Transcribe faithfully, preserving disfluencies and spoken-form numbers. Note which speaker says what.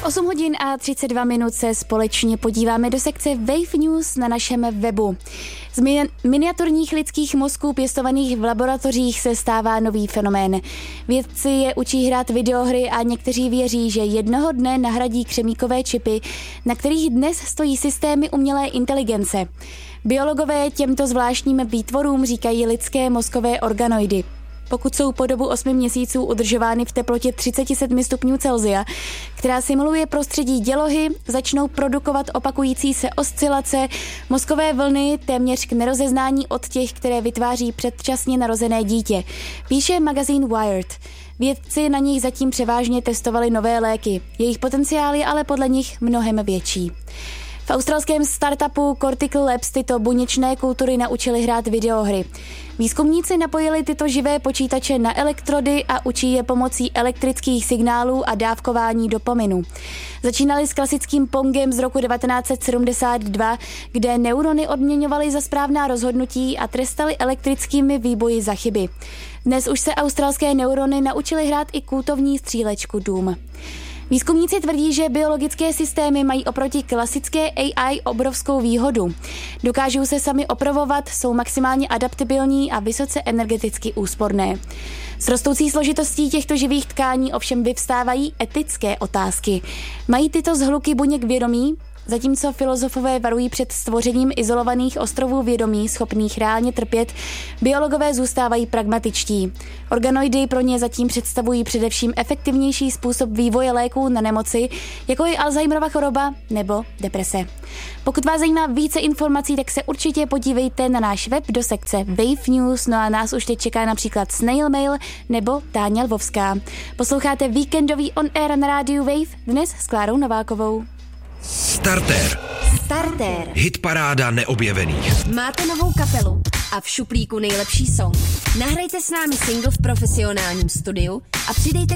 Speaker 1: osm hodin a třicet dva minut se společně podíváme do sekce Wave News na našem webu. Z mi- miniaturních lidských mozků pěstovaných v laboratořích se stává nový fenomén. Vědci je učí hrát videohry a někteří věří, že jednoho dne nahradí křemíkové čipy, na kterých dnes stojí systémy umělé inteligence. Biologové těmto zvláštním výtvorům říkají lidské mozkové organoidy. Pokud jsou po dobu osmi měsíců udržovány v teplotě třicet sedm stupňů Celsia, která simuluje prostředí dělohy, začnou produkovat opakující se oscilace, mozkové vlny téměř k nerozeznání od těch, které vytváří předčasně narozené dítě, píše magazín Wired. Vědci na nich zatím převážně testovali nové léky, jejich potenciál je ale podle nich mnohem větší. V australském startupu Cortical Labs tyto buněčné kultury naučili hrát videohry. Výzkumníci napojili tyto živé počítače na elektrody a učí je pomocí elektrických signálů a dávkování dopaminu. Začínali s klasickým pongem z roku devatenáct set sedmdesát dva, kde neurony odměňovaly za správná rozhodnutí a trestali elektrickými výboji za chyby. Dnes už se australské neurony naučily hrát i kultovní střílečku Doom. Výzkumníci tvrdí, že biologické systémy mají oproti klasické A I obrovskou výhodu. Dokážou se sami opravovat, jsou maximálně adaptabilní a vysoce energeticky úsporné. S rostoucí složitostí těchto živých tkání ovšem vyvstávají etické otázky. Mají tyto zhluky buněk vědomí? Zatímco filozofové varují před stvořením izolovaných ostrovů vědomí, schopných reálně trpět, biologové zůstávají pragmatičtí. Organoidy pro ně zatím představují především efektivnější způsob vývoje léků na nemoci, jako je Alzheimerova choroba nebo deprese. Pokud vás zajímá více informací, tak se určitě podívejte na náš web do sekce Wave News, no a nás už teď čeká například Snail Mail nebo Táňa Lvovská. Posloucháte víkendový On Air na rádiu Wave, dnes s Klárou Novákovou.
Speaker 2: Starter.
Speaker 3: Starter.
Speaker 2: Hitparáda neobjevených.
Speaker 3: Máte novou kapelu a v šuplíku nejlepší song. Nahrajte s námi single v profesionálním studiu a přidejte